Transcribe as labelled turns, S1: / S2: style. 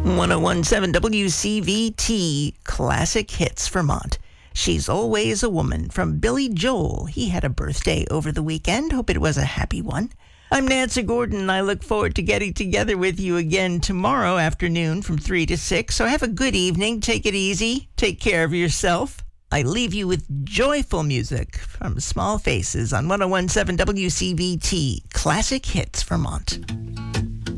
S1: 1017 WCVT Classic Hits Vermont. She's Always a Woman from Billy Joel. He had a birthday over the weekend. Hope it was a happy one. I'm Nancy Gordon, and I look forward to getting together with you again tomorrow afternoon from 3 to 6. So have a good evening. Take it easy. Take care of yourself. I leave you with joyful music from Small Faces on 1017 WCVT Classic Hits Vermont.